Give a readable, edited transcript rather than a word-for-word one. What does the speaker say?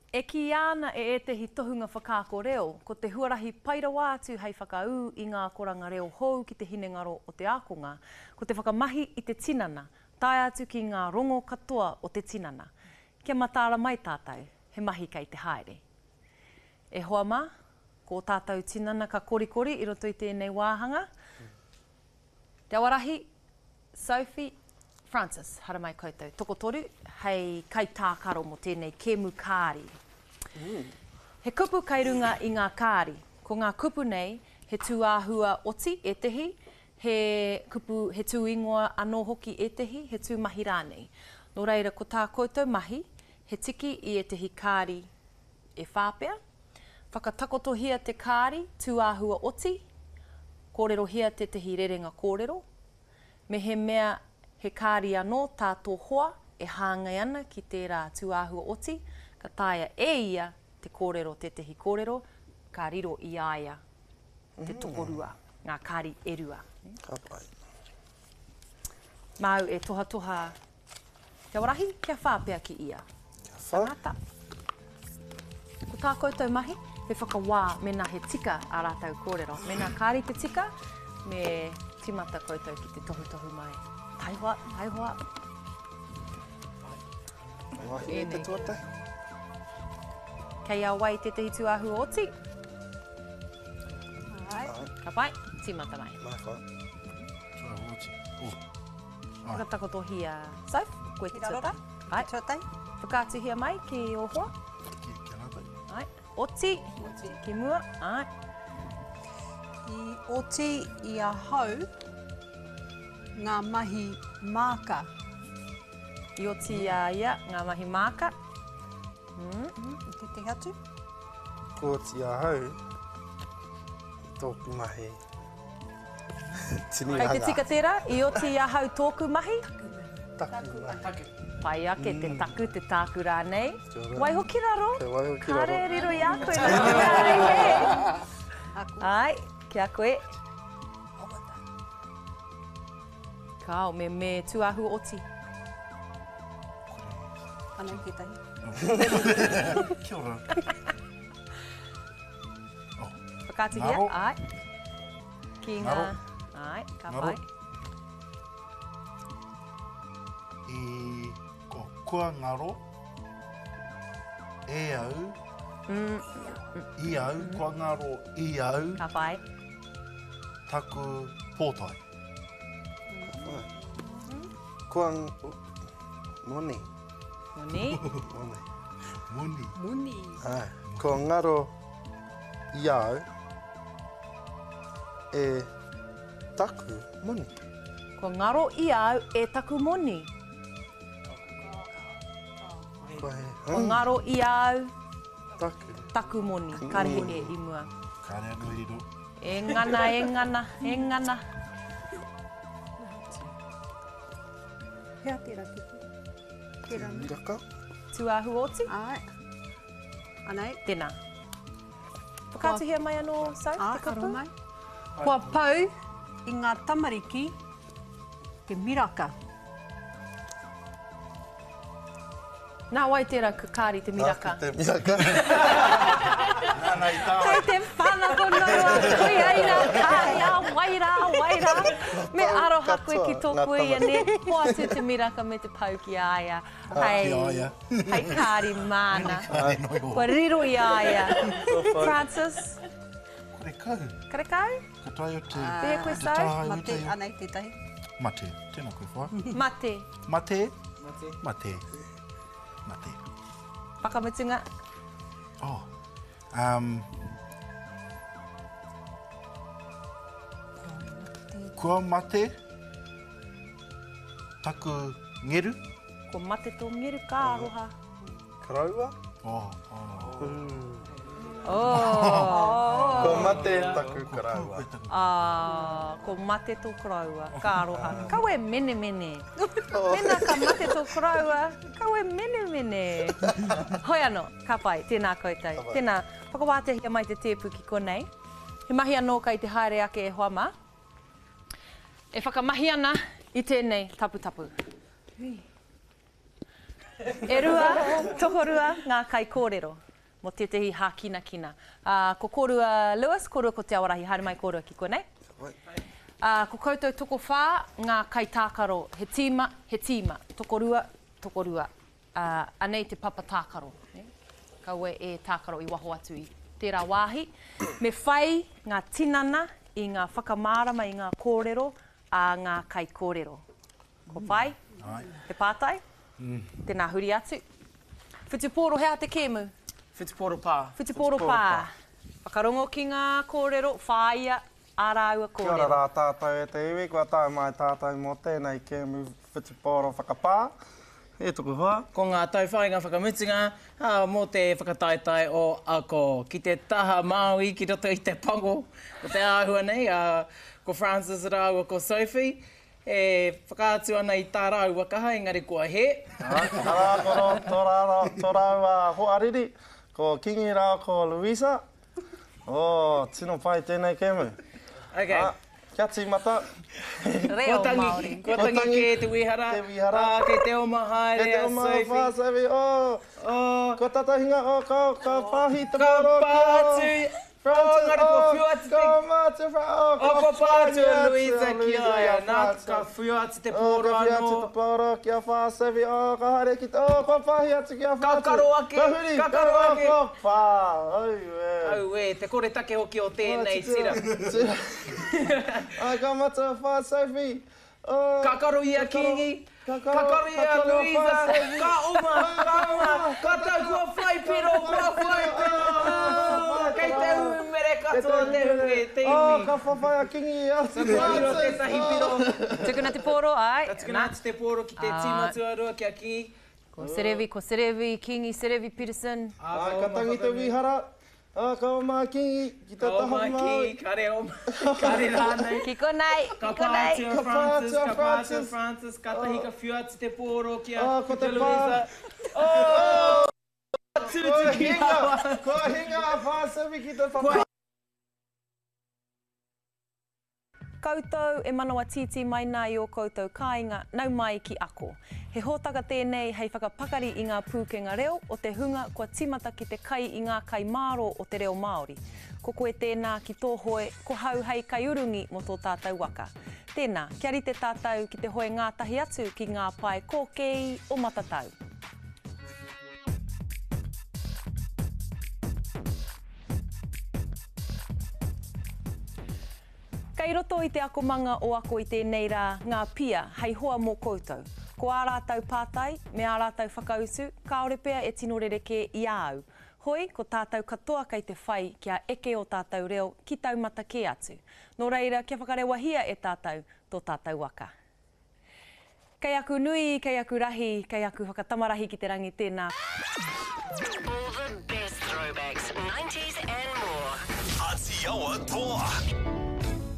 E ki ana e te hi tohunga whakaako reo, ko te huarahi pairawa atu hei whakau i ngā koranga reo hou ki te hinengaro o te ākonga, ko te whakamahi i te tinana, tae atu ki ngā rongo katoa o te tinana. Kia mataara mai tātou, he mahi kei te haere. E hoa mā, ko tātou tinana ka korikori i roto i tēnei wāhanga. Te awarahi, Sophie, Francis, hara mai koutou, toko toru, hei kaitākaro mo tēnei kēmu kāri. He kupu kei runga i ngā kāri. Ko ngā kupu nei, he tūāhua oti e tehi, he kupu he tū ingoa anō hoki e tehi, he tū mahi rānei. Nō reira, ko tā koutou mahi, he tiki i e tehi kāri e whāpea. Whakatakotohia te kāri, tūāhua oti, kōrero hia te tehi rerenga kōrero. Me he mea he kāri anō tātō hoa e hāngai ana ki tērā tūāhua oti, ka tāia e ia te kōrero, te tehi kōrero, ka riro i aia te tokorua, ngā kāri e rua. Ka pai. Mau e toha toha te warahi, kia whāpea ki ia. Kia whā. Ngata. Ko tā koutou mahi, he whakawā mena he tika a rātau kōrero. Mena kāri te tika, me timata koutou ki te tohu mai. Taihoa, taihoa. Wahi e te tuatai. Kei awai te tehi tūāhua oti. Ai. Ka pai, timata mai. Mai whā. Tūāhua oti. Whakatakotohia. Soph, koe te tuatai. Ai, Tuatai. whakātuhia mai ki o hoa. Kia rātai. Ai, oti, ki mua. Ai, I oti i a hau, ngā mahi māka. i oti a ia, ngā mahi māka. I te te hatu. Ko ti a hau, tōku mahi. Tini Kei te tika tērā, i oti a hau tōku mahi. Taku mahi. Pai ake te taku, te tāku rānei. Wai hoki raro. Te wai hoki raro. Kāre riro i a koe raro he. Ai, kia koe. Kao, me tūāhua oti. Anei ki tahi. Kia ora. Whakātuhia, Ngaro. ai. Ki ngā... Ngaro. Ai, ka Ngaro. pai. I ko kua ngaro. E au. I au. Kua ngaro i au. Ka pai. Taku pōtai. Kua moni. Moni. Moni. Muni. Muni. Ai. Ko ngaro i au e taku moni. Ko ngaro i au e taku moni. Ko he Ko ngaro i au taku. taku moni. Karehe e i mua. Kāre anu i riro. E ngana, e ngana, e ngana. Hea tērā ki te. Tērā ni. Miraka. Tūāhua oti. Ai. Anei. Tēnā. Whakātuhia mai anō, Soph, Ā, te ka kapu? ro mai. Kua pau i ngā tamariki te miraka. Nā wai tērā ka kāri te miraka. Te miraka. Nāna i tā. Kei te whanako noa, koe ai nā kāri, waira, waira. Me aroha koe ki tōku ia ne, hoa atu te miraka me te pau ki aia. Ki aia. Hei kāri mana. Kāre noi o. Kua riro i aia. Francis, Kore kau. karekau? Ka tai o te... Te koe te sau? taha i Mate, te... anei te tahi. Mate. Tēnā koe whā. Mate. Mate. Mate. Mate. Whakamutunga. Oh. Kua mate. Taku ngeru. Ko mate tō ngeru ka aroha. Karaua. Oh. Oh. Ko mate taku karaua. Ko mate tō karaua, ka aroha. Kaue mene mene. Mena ka mate tō karaua, kaue mene mene. Hoi anō, ka pai, tēnā koutou. Tēnā, whakawātehia mai te tēpu ki konei. He mahi anō kai te haere ake e hoa mā. E whakamahi ana i tēnei tapu tapu. E rua, Tokorua ngā kai kōrero, mo tetehi hā kina kina. Ko kōrua Lewis, kōrua ko te awarahi, haere mai kōrua ki konei. Ko koutou toko whā, ngā kai tākaro, he tīma, tokorua, anei te papa tākaro. Kaua e tākaro i waho atu i tērā wāhi. Me whai ngā tinana i ngā whakamārama i ngā kōrero a ngā kai kōrero. Ko whai, he pātai, tēnā huri atu. Whitupōro hea te kēmu? Whitupōro pā. Whitupōro pā. Whakarongo ki ngā kōrero, whāia, āraua kōrero. Kia ora rā tātou e te iwi, kua tāu mai tātou mō tēnei kēmu whitupōro whakapā. E tuku hoa. Ko ngā tauwhāinga whakamitinga, mō te whakataitai o ako. Ki te taha Māui, ki roto i te pango, ko te āhua nei, ko Francis rāua, ko Sophie. E whakaatu ana i tā rau wakaha, engari kua he. Karākoro, tō rau hoariri, ko Kingi rau, ko Louisa. Tino pai tēnei kēmu. Okay. Kia tīmata. Reo Māori. Ko tangi ke te wihara. Te wihara. Ke te oma haere a Sophie. Sophie. Ko tatahinga o ka pāhi te Ka pōro. pātu. Ngari ko whiu atu te... Ko mātu Ko pātu Louisa ki aia. Nā ka whiu atu te pōro Ka whiu atu anō. te pōro kia whā Sophie. Ka haere ki te... Ko pāhi atu kia whā atu. Ka karo ake. Ka huri. Ka karo ake. Ko pā. Au Au e, te kore take hoki o tēnei sira. Ai, ka mata whā Sophie. Ka karo ia Kingi. Ka karo ia Louisa. Ka oma. Ka tau kua whai piro. Kei te hui mere katoa te hui, te iwi. Ka whawhai a Kingi. Ka piro te tahi piro. Tukuna te pōro, ai. Tukuna atu te pōro ki te tīma tuarua ki a Kingi. Ko Serevi, Kingi, Serevi Peterson. Ai, ka tangi te wihara. Ka oma Kingi. Ki te taha Ka mai. kare oma. Kare rānei. Ki konei, Ka ki konei. pātua Francis, ka pātua Francis. Ka tahi ka whiu atu te pōro ki a Ko te Louisa. Tutu ki awa. Ko hinga a whā Sophie ki te whawhai. Koutou e manawa titi mai nā i o koutou kāinga, nau mai ki ako. He hōtaka tēnei hei whakapakari i ngā pūkenga reo o te hunga kua timata ki te kai i ngā kai māro o te reo Māori. Ko koe tēnā ki tō hoe, ko hau hei kai urungi mo tō tātou waka. Tēnā, kia rite tātou ki te hoe ngātahi atu ki ngā pai kōkei o matatau. Kei roto i te akomanga o ako i tēnei rā ngā pia hei hoa mō koutou. Ko ā rātou pātai, me ā rātou whakausu, kāore pea e tino rereke i āu. Hoi, ko tātou katoa kei te whai kia eke o tātou reo ki taumata ke atu. Nō reira, kia whakarewa hia e tātou tō tātou waka. Kei aku nui, kei aku rahi, kei aku whakatamarahi ki te rangi tēnā. All the best throwbacks, 90s